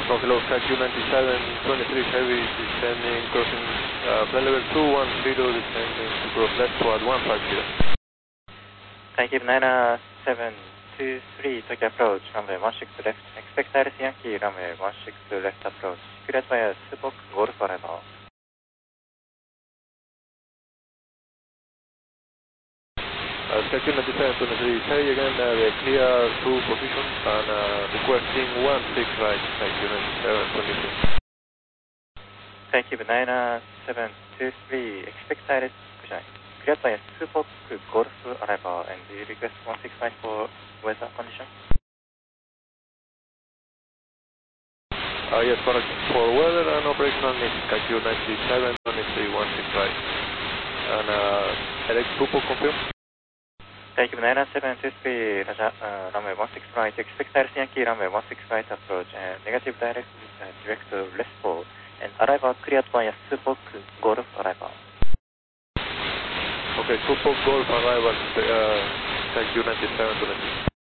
No, hello, KQ97, 23 Heavy, descending, crossing flight level 210, descending to cross left toward 150. KQ 9723, Tokyo approach, runway 16 left, expect Iris Yankee, runway 16 left approach, cleared via Spock, Golf arrival. KQ97, 23, say again, we clear to position and requesting 16 right, KQ97, 23. KQ 9723, expect Iris Kushai, cleared via Spock, Golf arrival, and we request 165 for weather condition. Yes, for weather and operational needs, KQ97, 23, 16 right. And elect Tupo confirm. KQ 9723, Roger, runway 16 right, expect Iris Yankee, runway 16 right approach, and negative direct left pole, and arrival cleared via Spock, Golf arrival. Okay, Tupo Golf arrival, KQ97, 23.